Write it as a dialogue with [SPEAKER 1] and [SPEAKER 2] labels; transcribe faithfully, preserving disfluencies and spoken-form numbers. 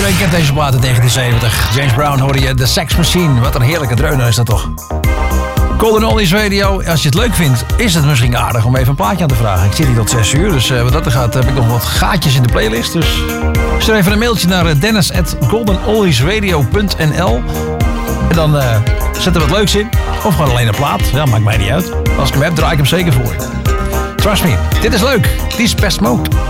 [SPEAKER 1] Iedereen kent deze plaat uit negentien zeventig. James Brown hoorde je, The Sex Machine. Wat een heerlijke dreuner is dat toch. Golden Oldies Radio, als je het leuk vindt, is het misschien aardig om even een plaatje aan te vragen. Ik zit hier tot zes uur, dus uh, wat dat er gaat, heb ik nog wat gaatjes in de playlist. Dus stuur even een mailtje naar uh, dennis at golden oldies radio punt n l. En dan uh, zet er wat leuks in. Of gewoon alleen een plaat. Ja, maakt mij niet uit. Als ik hem heb, draai ik hem zeker voor. Trust me, dit is leuk. Die is best smoked.